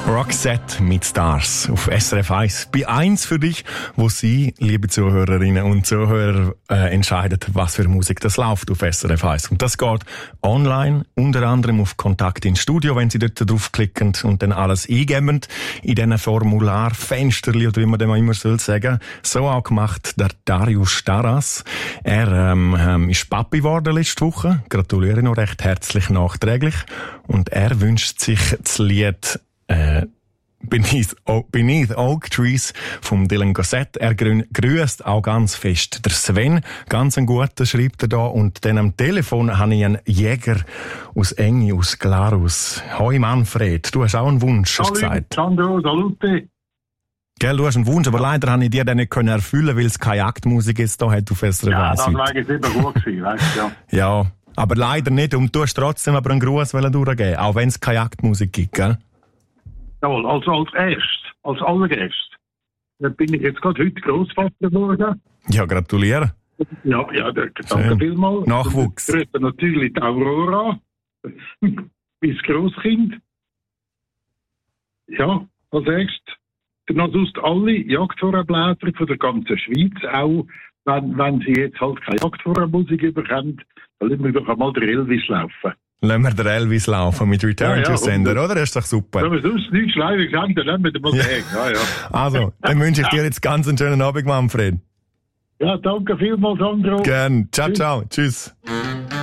Roxette mit Stars auf SRF 1. Bei 1 für dich, wo Sie, liebe Zuhörerinnen und Zuhörer, entscheiden, was für Musik das läuft auf SRF 1. Und das geht online, unter anderem auf Kontakt ins Studio, wenn Sie dort draufklicken und dann alles eingeben in diesen Formularfensterli, oder wie man dem immer soll sagen. So auch gemacht der Darius Staras. Er ist Papi geworden letzte Woche. Gratuliere noch recht herzlich nachträglich. Und er wünscht sich das Lied Beneath Oak Trees vom Dylan Gossett. Er grüßt auch ganz fest der Sven. Ganz ein guter schreibt er da. Und dann am Telefon habe ich einen Jäger aus Engi, aus Glarus. Hoi Manfred, du hast auch einen Wunsch, hast gesagt. Sandro, salute. Gell, du hast einen Wunsch, aber leider habe ich dir den nicht erfüllen, weil es keine Jagdmusik ist da hat auf SRF 1. Ja, das wäre jetzt eben gut gewesen, weißt du, ja. Ja, aber leider nicht. Und du hast trotzdem aber einen Gruß durchgeben, auch wenn es keine Jagdmusik gibt, gell? Jawohl, als allererst. Dann bin ich jetzt gerade heute Grossvater geworden. Ja, gratuliere. Ja, danke vielmals. Nachwuchs. Ich grüße natürlich die Aurora, mein Grosskind. Ja, als erstes. Dann sonst alle Jagdvorabläser von der ganzen Schweiz, auch wenn sie jetzt halt keine Jagdvorabmusik bekommen, dann lassen wir doch einmal den Elvis laufen. Lassen wir den Elvis laufen mit Return to Sender, oder? Das ist doch super. Wenn wir sonst nichts leider sagen, dann lassen wir den mal hängen. Ja. Also, dann wünsche ich dir jetzt ganz einen schönen Abend, Manfred. Ja, danke vielmals, Sandro. Gern. Ciao, ciao. Tschüss.